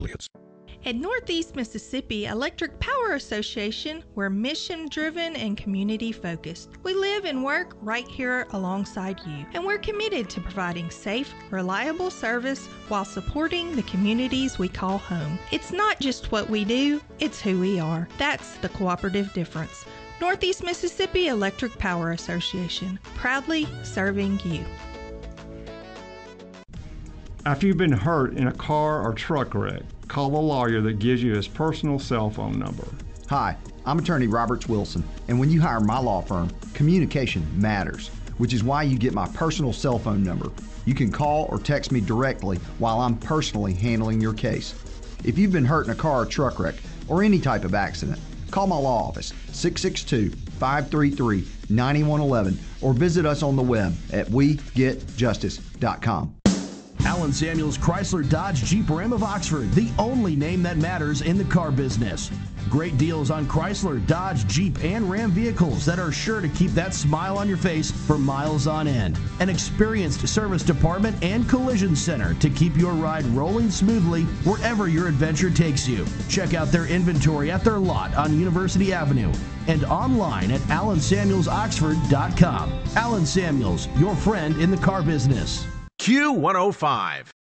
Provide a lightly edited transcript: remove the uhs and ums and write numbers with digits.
At Northeast Mississippi Electric Power Association, we're mission-driven and community-focused. We live and work right here alongside you, and we're committed to providing safe, reliable service while supporting the communities we call home. It's not just what we do, it's who we are. That's the cooperative difference. Northeast Mississippi Electric Power Association, proudly serving you. After you've been hurt in a car or truck wreck, call a lawyer that gives you his personal cell phone number. Hi, I'm attorney Roberts Wilson, and when you hire my law firm, communication matters, which is why you get my personal cell phone number. You can call or text me directly while I'm personally handling your case. If you've been hurt in a car or truck wreck or any type of accident, call my law office, 662-533-9111, or visit us on the web at wegetjustice.com. Allen Samuels Chrysler Dodge Jeep Ram of Oxford, the only name that matters in the car business. Great deals on Chrysler, Dodge, Jeep, and Ram vehicles that are sure to keep that smile on your face for miles on end. An experienced service department and collision center to keep your ride rolling smoothly wherever your adventure takes you. Check out their inventory at their lot on University Avenue and online at allensamuelsoxford.com. Allen Samuels, your friend in the car business. Q105.